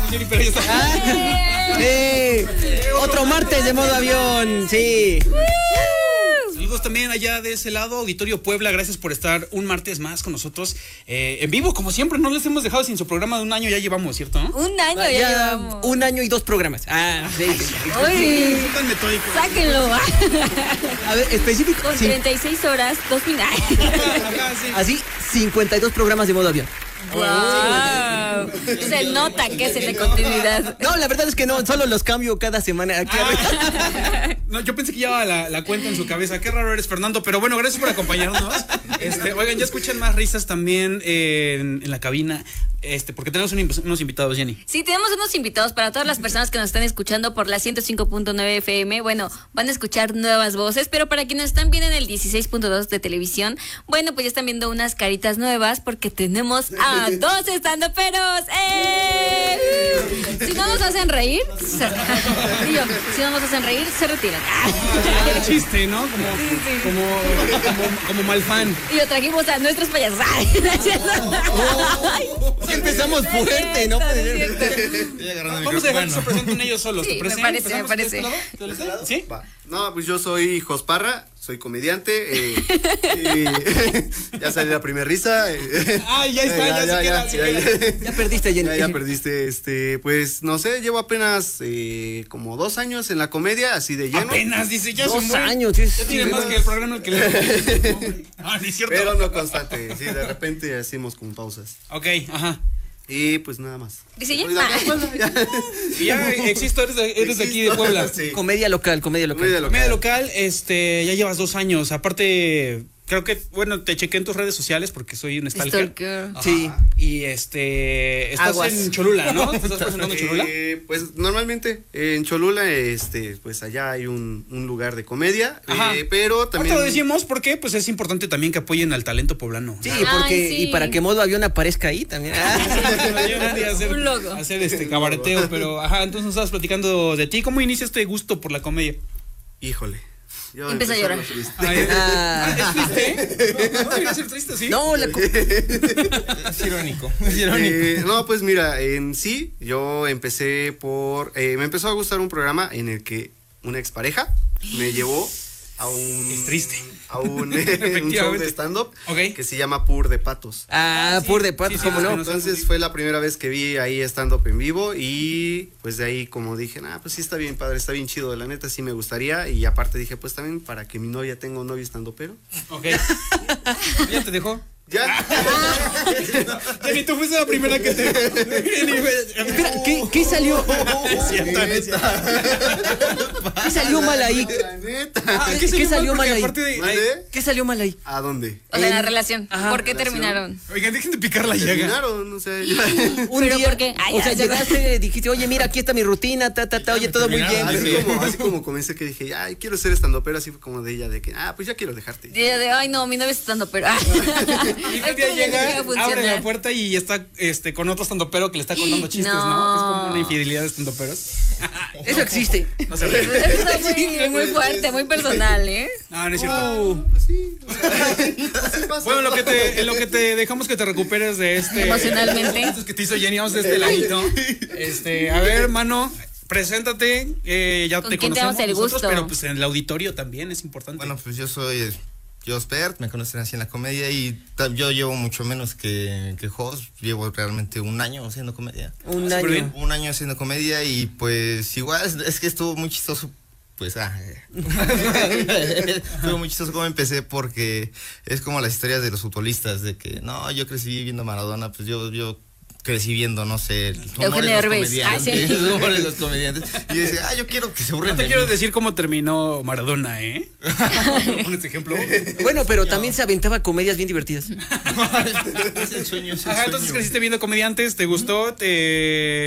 Jenny, pero ya está. Otro martes de modo avión, sí. Saludos también allá de ese lado, Auditorio Puebla, gracias por estar un martes más con nosotros en vivo, como siempre, no les hemos dejado sin su programa de un año, ya llevamos, ¿cierto? Un año ya llevamos. Un año y 2 programas. Sí. Uy, Tan metódico. sáquenlo. A ver, específico. Con 36 horas, 2 minutos. Ajá, sí. Así, 52 programas de modo avión. Wow. Se nota que es de continuidad. No, la verdad es que no, solo los cambio cada semana aquí arriba. No, yo pensé que llevaba la cuenta en su cabeza. Qué raro eres, Fernando. Pero bueno, gracias por acompañarnos. Oigan, ya escuchan más risas también en la cabina. Porque tenemos unos invitados, Jenny. Sí, tenemos unos invitados para todas las personas que nos están escuchando por la 105.9 FM. Bueno, van a escuchar nuevas voces, pero para quienes están viendo en el 16.2 de televisión, bueno, pues ya están viendo unas caritas nuevas porque tenemos a 2 estandoperos. Si no nos hacen reír, si no nos hacen reír, se retiran. Qué chiste, ¿no? Como mal fan. Y lo trajimos a nuestros payasos. Empezamos fuerte, ¿no? Vamos a dejar que se presenten ellos solos. Sí, ¿Te me presento? parece. ¿Sí? Va. No, pues yo soy Jos Parra, soy comediante. Ya salió la primera risa. Ya está, ya se queda. Ya perdiste, Jenny. Ya perdiste. Pues no sé, llevo apenas como 2 años en la comedia, así de lleno. Apenas, dice, ya 2 son años. Ya tiene más que el programa el que le... No es cierto. Pero no constante, sí, de repente hacemos como pausas. Ok, ajá. Y pues nada más. Dice ya. Y ya existo, eres de aquí de Puebla. Sí. Comedia local. Comedia local, ya llevas 2 años. Aparte, creo que, bueno, te chequé en tus redes sociales porque soy un stalker. Sí. Y estás Aguas. en Cholula, ¿no? ¿Te estás presentando en Cholula? Pues normalmente en Cholula, pues allá hay un lugar de comedia, pero también. Ahorita lo decimos porque pues es importante también que apoyen al talento poblano. Sí, porque sí. y para que modo avión aparezca ahí también. Un logo. Hacer cabareteo, pero entonces nos estabas platicando de ti. ¿Cómo inicia este gusto por la comedia? Híjole. Yo Empieza a empecé llorar. ¿Es triste? No debería ser triste, ¿sí? No, Es irónico. No, pues mira, en sí, yo empecé me empezó a gustar un programa en el que una expareja me llevó a un... Es triste. A un show de stand-up que se llama Pur de Patos. Pur de Patos, ¿cómo no? Entonces fue la primera vez que vi ahí stand-up en vivo y pues de ahí como dije, pues sí está bien padre, está bien chido, la neta sí me gustaría y aparte dije, pues también para que mi novia tenga un novio stand-upero. Ok. ¿Ya te dejó? ¿Ya? Jenny, tú fuiste la primera que te... Espera, ¿qué salió? ¿Qué salió mal ahí? La neta. ¿Qué salió mal ahí? ¿Mande? ¿Qué salió mal ahí? ¿A dónde? O sea, la relación. Ajá. ¿Por qué terminaron? Oigan, dejen de picar la llaga. Terminaron, o sea, Un ¿Pero día, por qué? o sea, llegaste, dijiste, oye, mira, aquí está mi rutina, oye, todo muy bien. así como comencé que dije, ay, quiero ser estandopero, así fue como de ella, de que, pues ya quiero dejarte. Ay, no, mi novia está estando, pero. Y un día llega, abre la puerta y está con otro estandopero que le está contando chistes, ¿no? Es como una infidelidad de estandoperos. Eso existe. No se Eso está muy fuerte, muy personal, No, no es cierto. Sí. Bueno, lo que te dejamos que te recuperes de Emocionalmente. Esto es que te hizo Jenny, vamos de este ladito. A ver, hermano, preséntate. Ya ¿Con te quién conocemos tenemos el nosotros, gusto? pero pues en el auditorio también es importante. Bueno, pues yo soy Jos Pert, me conocen así en la comedia y yo llevo mucho menos que Jos, llevo realmente 1 año haciendo comedia. Un Súper bien. año. 1 año haciendo comedia y pues igual es que estuvo muy chistoso. Pues estuvo muy chistoso como empecé porque es como las historias de los futbolistas de que no, yo crecí viendo Maradona, pues yo crecí viendo, no sé, el humor Eugenio de los Derbez. comediantes, el humor de los comediantes. Y yo decía, yo quiero que se burlen No te de quiero mí. decir cómo terminó Maradona, ¿eh? ¿Pones ejemplo? Bueno, pero también se aventaba comedias bien divertidas. Es el sueño, es el Entonces sueño. creciste viendo comediantes, ¿te gustó?